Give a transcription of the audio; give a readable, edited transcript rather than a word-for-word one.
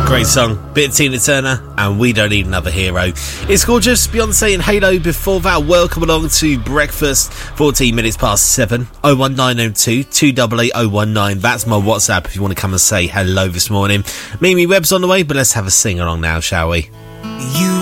Great song. Bit of Tina Turner, and We Don't Need Another Hero. It's gorgeous. Beyonce and Halo before that. Welcome along to breakfast. 14 minutes past 7. 01902 288 019. That's my WhatsApp if you want to come and say hello this morning. Mimi Webb's on the way, but let's have a sing along now, shall we?